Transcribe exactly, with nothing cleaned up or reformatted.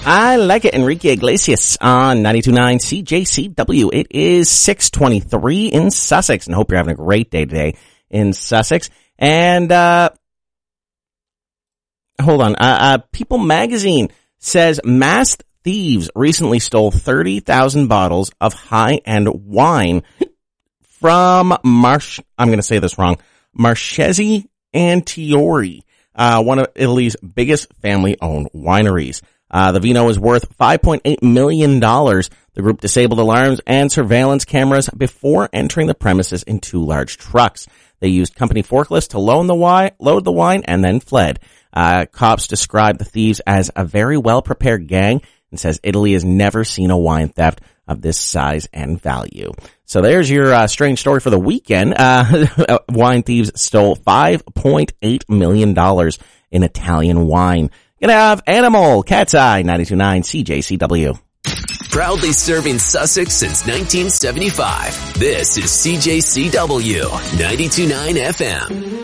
I like it. Enrique Iglesias on ninety-two point nine C J C W. It is six twenty-three in Sussex, and I hope you're having a great day today in Sussex. And, uh, hold on. Uh, uh, People Magazine says masked thieves recently stole thirty thousand bottles of high-end wine from Marsh, I'm going to say this wrong, Marchesi Antiori, uh, one of Italy's biggest family-owned wineries. Uh, the vino is worth five point eight million dollars. The group disabled alarms and surveillance cameras before entering the premises in two large trucks. They used company forklifts to load the wine, load the wine and then fled. Uh, cops described the thieves as a very well-prepared gang and says Italy has never seen a wine theft of this size and value. So there's your uh, strange story for the weekend. Uh, wine thieves stole five point eight million dollars in Italian wine. Gonna have Animal, Cat's Eye, ninety-two point nine C J C W. Proudly serving Sussex since nineteen seventy-five. This is C J C W, ninety-two point nine F M.